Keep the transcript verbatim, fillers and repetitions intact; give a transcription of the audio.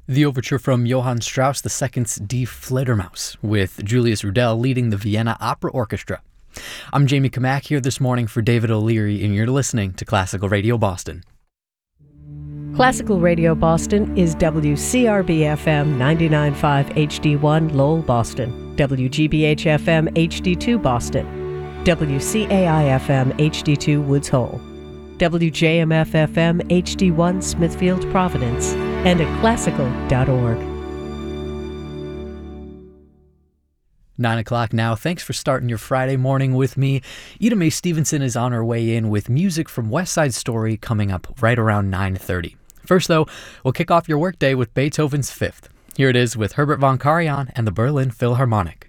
The overture from Johann Strauss the Second's Die Fledermaus, with Julius Rudel leading the Vienna Opera Orchestra. I'm Jamie Kamak here this morning for David O'Leary, and you're listening to Classical Radio Boston. Classical Radio Boston is W C R B F M ninety-nine point five H D one Lowell, Boston, W G B H F M H D two Boston, W C A I F M H D two Woods Hole, W J M F F M H D one Smithfield, Providence, and at classical dot org. Nine o'clock now. Thanks for starting your Friday morning with me. Ida Mae Stevenson is on her way in with music from West Side Story coming up right around nine thirty. First, though, we'll kick off your workday with Beethoven's Fifth. Here it is with Herbert von Karajan and the Berlin Philharmonic.